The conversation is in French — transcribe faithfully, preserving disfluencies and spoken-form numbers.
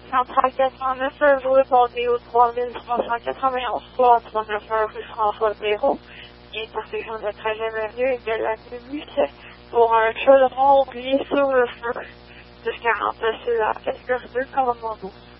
quatre cent quatre-vingt-neuf rue Bordé au trois mille trois cent quatre-vingt-onze, trois trente-neuf rue François Perrault, intersection de treizième avenue et de l'avenue Musset, pour un chaudron oublié sur le feu, de quarante sur la quelques deux commandement douze.